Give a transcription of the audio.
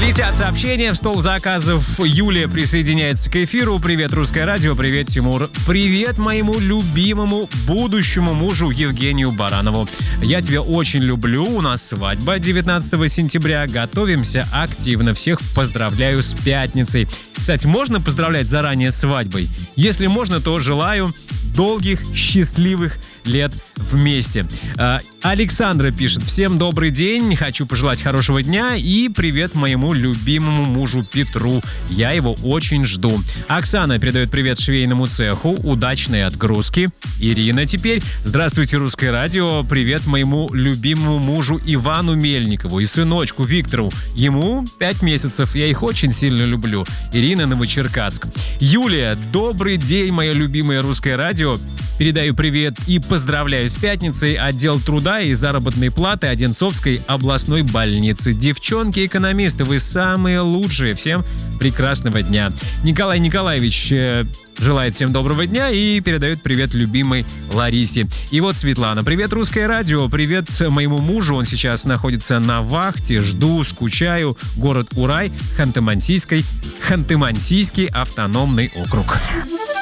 Летят сообщения в стол заказов. Юлия присоединяется к эфиру. Привет, Русское радио. Привет, Тимур. Привет моему любимому будущему мужу Евгению Баранову. Я тебя очень люблю. У нас свадьба 19 сентября. Готовимся активно. Всех поздравляю с пятницей. Кстати, можно поздравлять заранее с свадьбой? Если можно, то желаю долгих, счастливых лет вместе. Александра пишет: всем добрый день, хочу пожелать хорошего дня и привет моему любимому мужу Петру. Я его очень жду. Оксана передает привет швейному цеху, удачной отгрузки. Ирина теперь: здравствуйте, Русское радио, привет моему любимому мужу Ивану Мельникову и сыночку Виктору. Ему 5 месяцев, я их очень сильно люблю. Ирина, Новочеркасск. Юлия: добрый день, мое любимое Русское радио. Передаю привет и поздравляю с пятницей отдел труда и заработной платы Одинцовской областной больницы. Девчонки-экономисты, вы самые лучшие. Всем прекрасного дня. Николай Николаевич желает всем доброго дня и передает привет любимой Ларисе. И вот Светлана: привет, Русское радио, привет моему мужу, он сейчас находится на вахте, жду, скучаю. Город Урай, Ханты-Мансийский автономный округ.